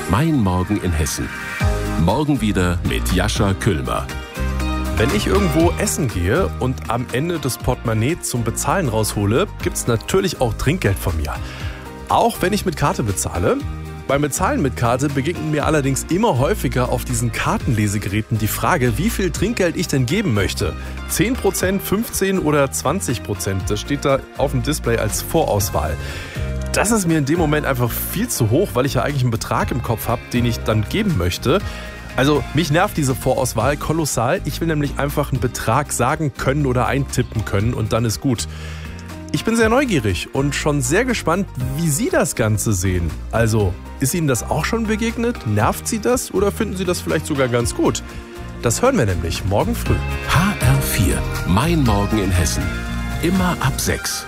Mein Morgen in Hessen. Morgen wieder mit Jascha Küllmer. Wenn ich irgendwo essen gehe und am Ende das Portemonnaie zum Bezahlen raushole, gibt es natürlich auch Trinkgeld von mir. Auch wenn ich mit Karte bezahle. Beim Bezahlen mit Karte begegnet mir allerdings immer häufiger auf diesen Kartenlesegeräten die Frage, wie viel Trinkgeld ich denn geben möchte. 10%, 15% oder 20%, das steht da auf dem Display als Vorauswahl. Das ist mir in dem Moment einfach viel zu hoch, weil ich ja eigentlich einen Betrag im Kopf habe, den ich dann geben möchte. Also mich nervt diese Vorauswahl kolossal. Ich will nämlich einfach einen Betrag sagen können oder eintippen können und dann ist gut. Ich bin sehr neugierig und schon sehr gespannt, wie Sie das Ganze sehen. Also, ist Ihnen das auch schon begegnet? Nervt Sie das oder finden Sie das vielleicht sogar ganz gut? Das hören wir nämlich morgen früh. HR4, Mein Morgen in Hessen. Immer ab 6.